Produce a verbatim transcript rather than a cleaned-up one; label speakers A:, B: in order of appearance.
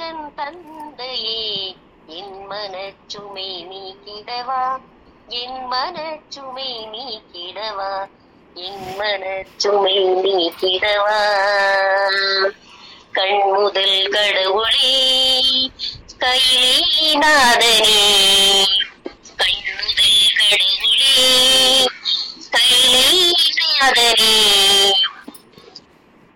A: என் தந்தையே என் மனச்சுமை நீக்கிடவா, என் மனச்சுமை நீக்கிடவா, என் மனச்சுமை நீக்கிடவா. கண் முதல் கடவுளே கையிலே நாதனே